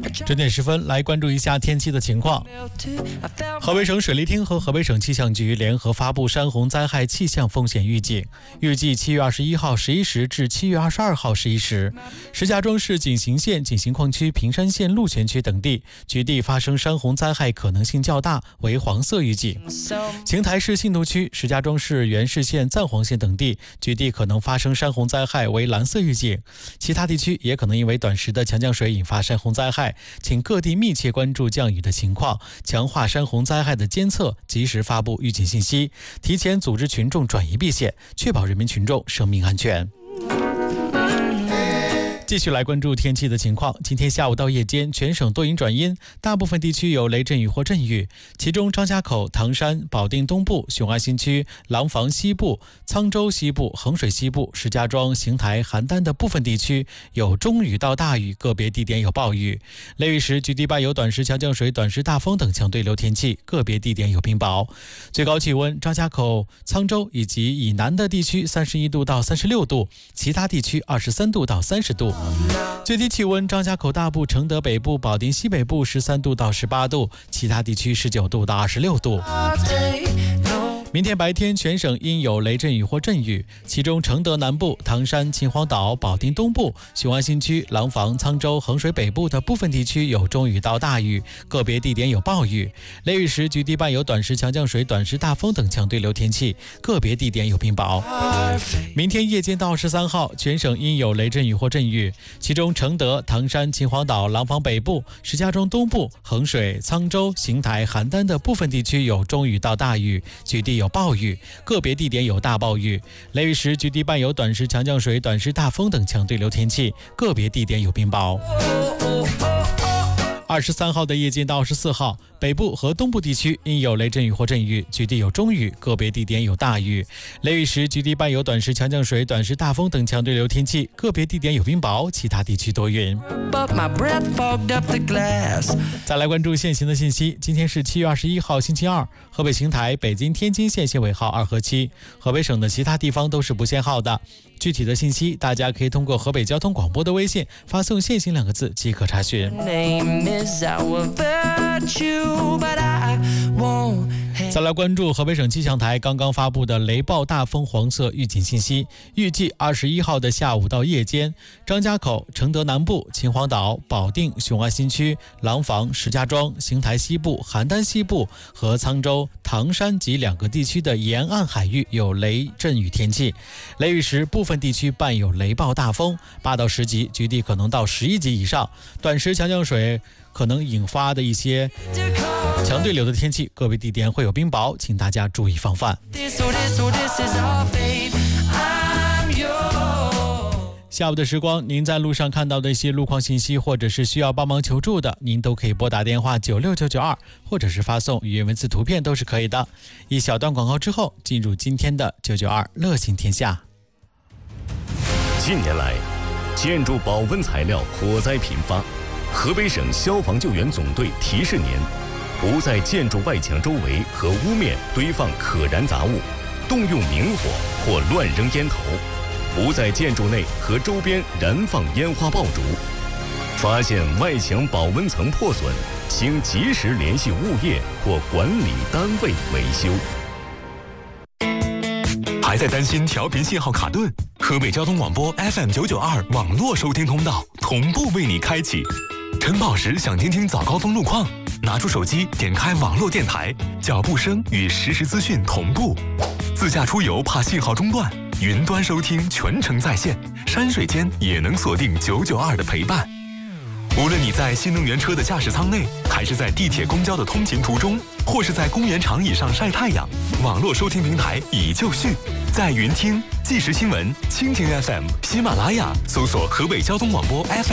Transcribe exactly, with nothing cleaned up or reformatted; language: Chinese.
整点十分来关注一下天气的情况。河北省水利厅和河北省气象局联合发布山洪灾害气象风险预警，预计七月二十一号十一时至七月二十二号十一时，石家庄市景行县、景行矿区、平山县鹿泉区等地局地发生山洪灾害可能性较大，为黄色预警。邢台市信徒区、石家庄市元氏县、赞皇县等地局地可能发生山洪灾害，为蓝色预警。其他地区也可能因为短时的强降水引发山洪灾害，请各地密切关注降雨的情况，强化山洪灾害的监测，及时发布预警信息，提前组织群众转移避险，确保人民群众生命安全。继续来关注天气的情况。今天下午到夜间，全省多云转阴，大部分地区有雷阵雨或阵雨，其中张家口、唐山、保定东部、雄安新区、廊坊西部、沧州西部、衡水西部、石家庄、邢台、邯郸的部分地区有中雨到大雨，个别地点有暴雨。雷雨时局地伴有短时强降水、短时大风等强对流天气，个别地点有冰雹。最高气温，张家口、沧州以及以南的地区三十一度到三十六度，其他地区二十三度到三十度。最低气温，张家口大部、承德北部、保定西北部十三度到十八度，其他地区十九度到二十六度。明天白天全省阴有雷阵雨或阵雨，其中承德南部、唐山、秦皇岛、保定东部、雄安新区、廊坊、沧州、衡水北部的部分地区有中雨到大雨，个别地点有暴雨。雷雨时局地伴有短时强降水、短时大风等强对流天气，个别地点有冰雹。明天夜间到十三号，全省阴有雷阵雨或阵雨，其中承德、唐山、秦皇岛、廊坊北部、石家庄东部、衡水、沧州、邢台、邯郸的部分地区有中雨到大雨，局地有暴雨，个别地点有大暴雨。雷雨时局地伴有短时强降水、短时大风等强对流天气，个别地点有冰雹。二十三号的夜间到二十四号，北部和东部地区阴有雷阵雨或阵雨，局地有中雨，个别地点有大雨。雷雨时局地伴有短时强降水、短时大风等强对流天气，个别地点有冰雹，其他地区多云。再来关注现行的信息，今天是七月二十一号星期二，河北邢台、北京、天津县限尾号二和七，河北省的其他地方都是不限号的。具体的信息大家可以通过河北交通广播的微信发送限行两个字即可查询。再来关注河北省气象台刚刚发布的雷暴大风黄色预警信息，预计二十一号的下午到夜间，张家口、承德南部、秦皇岛、保定、雄安新区、廊坊、石家庄、邢台西部、邯郸西部和沧州、唐山及两个地区的沿岸海域有雷阵雨天气，雷雨时部分地区伴有雷暴大风，八到十级，局地可能到十一级以上，短时强降水可能引发的一些强对流的天气，个别地点会有冰雹，请大家注意防范。下午的时光，您在路上看到的一些路况信息，或者是需要帮忙求助的，您都可以拨打电话九六九九二，或者是发送语音文字图片都是可以的。一小段广告之后，进入今天的九九二乐行天下。 近年来，建筑保温材料火灾频发，河北省消防救援总队提示您，不在建筑外墙周围和屋面堆放可燃杂物，动用明火或乱扔烟头，不在建筑内和周边燃放烟花爆竹。发现外墙保温层破损，请及时联系物业或管理单位维修。 还在担心调频信号卡顿？河北交通广播 F M 九九二网络收听通道同步为你开启。晨跑时想听听早高峰路况，拿出手机点开网络电台，脚步声与实时资讯同步。自驾出游怕信号中断，云端收听全程在线，山水间也能锁定九九二的陪伴。无论你在新能源车的驾驶舱内，还是在地铁公交的通勤途中，或是在公园长椅上晒太阳，网络收听平台已就绪，在云听、即时新闻、蜻蜓 F M、喜马拉雅搜索河北交通广播 F M。